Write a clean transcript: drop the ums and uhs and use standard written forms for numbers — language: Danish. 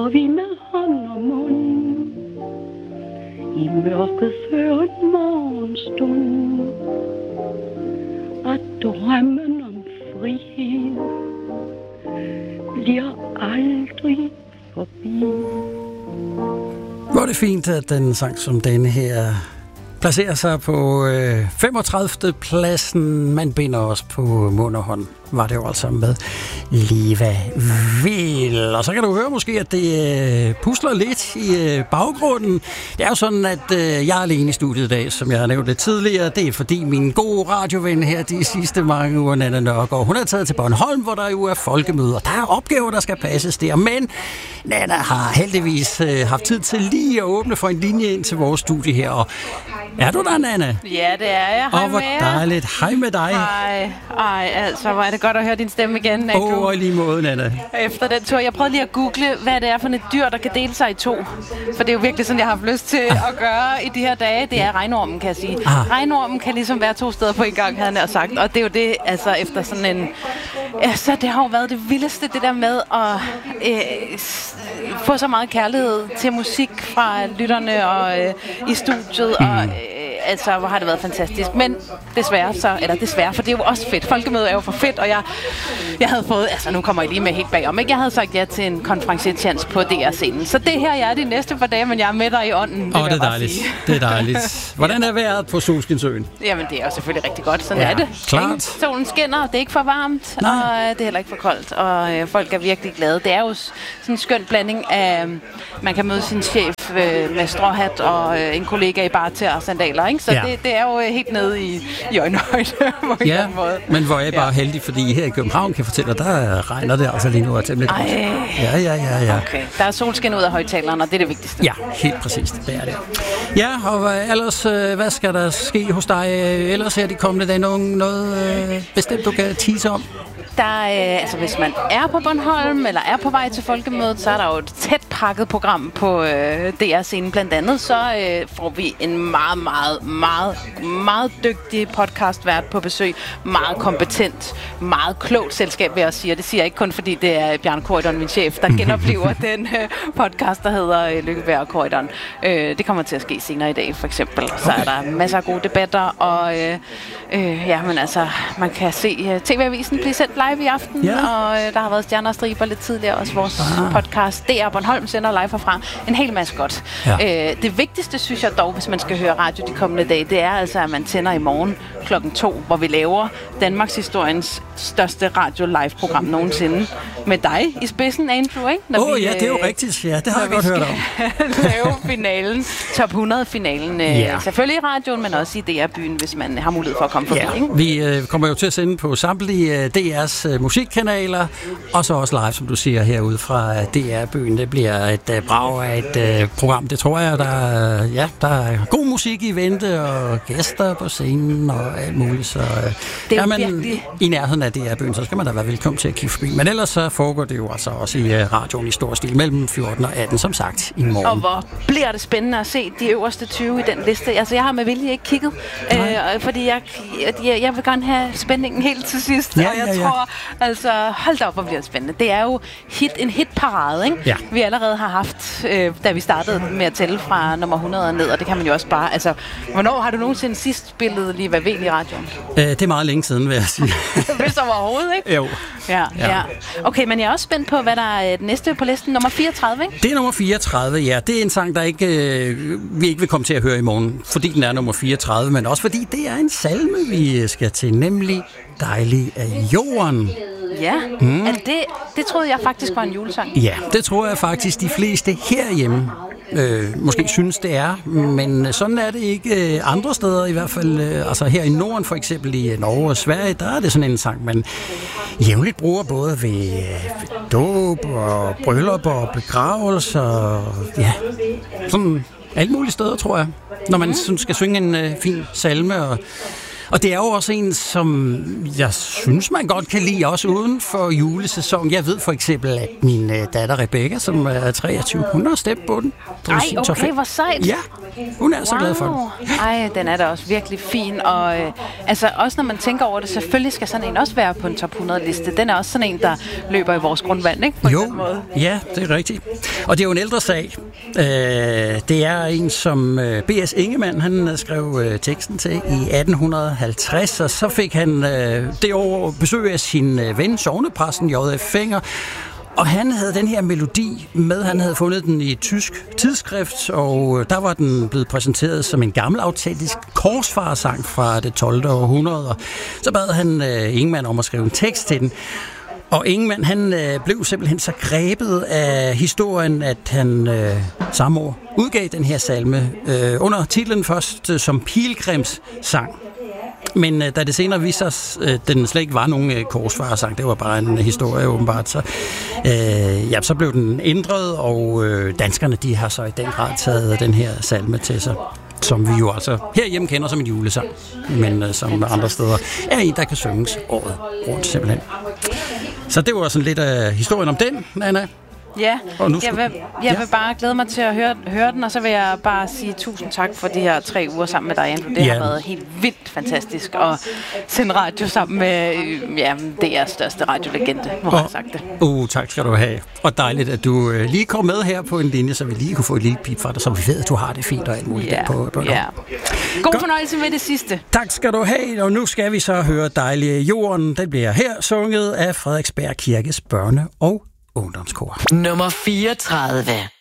Og vi med hånd og mund i mørket før en morgenstund, og drømmen om frihed bliver aldrig forbi. Hvor er det fint, at den sang som denne her placerer sig på 35. pladsen. Man binder os på mund og hånd. Var det jo altså med Liva Vil. Og så kan du høre måske, at det pusler lidt i baggrunden. Det er jo sådan, at jeg er alene i studiet i dag, som jeg har nævnt det tidligere. Det er fordi min gode radioven her de sidste mange uger, Nanna Nørgaard, hun er taget til Bornholm, hvor der jo er folkemøder. Der er opgaver, der skal passes der. Men Nanna har heldigvis haft tid til lige at åbne for en linje ind til vores studie her. Og er du der, Nanna? Ja, det er jeg. Hej med jer. Hvor dejligt. Hej med dig. Hej, altså, hvor er det godt at høre din stemme igen, Andrew. Og lige måde, Nanna. Efter den tur. Jeg prøvede lige at google, hvad det er for et dyr, der kan dele sig i to. For det er jo virkelig sådan, jeg har haft lyst til at gøre i de her dage. Det er regnormen, kan jeg sige. Regnormen kan ligesom være 2 steder på en gang, havde jeg sagt. Og det er jo det, altså efter sådan en... Altså, det har jo været det vildeste, det der med at få så meget kærlighed til musik fra lytterne og i studiet. Og altså, hvor har det været fantastisk. Men desværre, for det er jo også fedt. Folkemødet er jo for fedt, og jeg havde fået, altså nu kommer jeg lige med helt bagom, ikke? Jeg havde sagt ja til en konferencier-chance på DR-scenen. Så det her, jeg er de næste par dage, men jeg er med dig i ånden. Det er dejligt. Det er dejligt. Hvordan er vejret på Solskinsøen? Jamen, det er jo selvfølgelig rigtig godt. Sådan er det. Klart. Solen skinner, det er ikke for varmt, og det er heller ikke for koldt, og folk er virkelig glade. Det er jo sådan en skøn blanding af, man kan møde sin chef med stråhat og en kollega i barter og sandaler, ikke? Så det er jo helt nede i øjenhøjde på en anden måde. Men hvor er jeg bare heldig, fordi her i København kan jeg fortælle, at der regner det altså lige nu og temmelig godt. Ja. Okay, der er solskin ud af højtalerne, og det er det vigtigste. Ja, helt præcist, det er det. Ja, og ellers, hvad skal der ske hos dig ellers her de kommende dage? Noget bestemt, du kan tease om? Der, altså hvis man er på Bornholm eller er på vej til folkemødet, så er der jo et tæt pakket program på DR-scenen. Blandt andet så får vi en meget dygtig podcastvært på besøg. Meget kompetent, meget klogt selskab, vil jeg sige. Og det siger jeg ikke kun fordi det er Bjarne Corydon, min chef, der genoplever den podcast, der hedder Lykkeberg Corydon. Det kommer til at ske senere i dag, for eksempel. Så er der masser af gode debatter, og men altså, man kan se TV-avisen blive sendt live i aften, og der har været Stjerner og Striber lidt tidligere, også vores podcast. DR Bornholm sender live herfra. En hel masse godt. Ja. Det vigtigste, synes jeg dog, hvis man skal høre radio de kommende dage, det er altså, at man tænder i morgen 2:00, hvor vi laver Danmarks historiens største radio-live-program nogensinde. Med dig i spidsen, Andrew, ikke? Ja, det er jo rigtigt. Ja, det har jeg godt hørt om. Lave finalen, top 100-finalen. Selvfølgelig i radioen, men også i DR-byen, hvis man har mulighed for at komme forbi. Ikke? Vi kommer jo til at sende på samtlige DR's musikkanaler, og så også live, som du siger, herude fra DR-byen. Det bliver et brag af et program. Det tror jeg, der er god musik i vente, og gæster på scenen, og alt muligt. Så er man virkelig i nærheden af DR-byen, så skal man da være velkommen til at kigge forbi. Men ellers så foregår det jo altså også i radioen i stor stil mellem 14 og 18, som sagt, i morgen. Og hvor bliver det spændende at se de øverste 20 i den liste. Altså, jeg har med vilje ikke kigget, fordi jeg vil gerne have spændingen helt til sidst. Og jeg tror, altså, hold da op, hvor bliver det spændende. Det er jo en hitparade, ikke? Ja. Vi allerede har haft, da vi startede med at tælle fra nummer 100 og ned, og det kan man jo også bare, altså, hvornår har du nogensinde sidst spillet Liva Vil i radioen? Det er meget længe siden, vil jeg sige. Hvis overhovedet, ikke? Jo. Ja. Okay, men jeg er også spændt på, hvad der er næste på listen. Nummer 34, ikke? Det er nummer 34, ja. Det er en sang, der vi ikke vil komme til at høre i morgen, fordi den er nummer 34, men også fordi det er en salme, vi skal til, nemlig Dejlig af jorden. Ja, det troede jeg faktisk var en julesang. Ja, det tror jeg faktisk de fleste herhjemme måske synes det er, men sådan er det ikke andre steder, i hvert fald altså her i Norden, for eksempel i Norge og Sverige, der er det sådan en sang, man jævnligt bruger både ved dåb og bryllup og begravelse og sådan alle mulige steder, tror jeg, når man skal synge en fin salme. Og det er jo også en, som jeg synes, man godt kan lide, også uden for julesæsonen. Jeg ved for eksempel, at min datter Rebecca, som er 23, hun har stemt på den. Ej, okay, hvor sejt. Ja, hun er så glad for den. Ej, den er da også virkelig fin. Og altså, også når man tænker over det, selvfølgelig skal sådan en også være på en top 100-liste. Den er også sådan en, der løber i vores grundvand, ikke? På jo, måde. Ja, det er rigtigt. Og det er jo en ældre sag. Det er en, som B.S. Ingemann, han skrev teksten til i 1850, og så fik han det år besøg af sin ven, sognepræsten J.F. Fenger, og han havde den her melodi med. Han havde fundet den i et tysk tidsskrift, og der var den blevet præsenteret som en gammel autentisk korsfarersang fra det 12. århundrede. Og så bad han Ingemann om at skrive en tekst til den. Og Ingemann, han blev simpelthen så grebet af historien, at han samme år udgav den her salme under titlen først som Pilgrimssang. Men da det senere viste sig, at den slet ikke var nogen korsfarersang, det var bare en historie åbenbart, så blev den ændret, og danskerne, de har så i den grad taget den her salme til sig, som vi jo altså herhjemme kender som en julesang, men som andre steder er en, der kan synges året rundt simpelthen. Så det var sådan lidt af historien om den, Anna. Ja, jeg vil bare glæde mig til at høre den, og så vil jeg bare sige tusind tak for de her 3 uger sammen med dig, Andrew. Det har været helt vildt fantastisk at sende radio sammen med DR's største radiolegende, hvor jeg har sagt det. Tak skal du have. Og dejligt, at du lige kom med her på en linje, så vi lige kunne få et lille pip fra dig, så vi ved, at du har det fint og alt muligt på God fornøjelse med det sidste. Tak skal du have, og nu skal vi så høre Dejlige Jorden. Den bliver her sunget af Frederiksberg Kirkes børne- og ungdomskor. Nummer 34.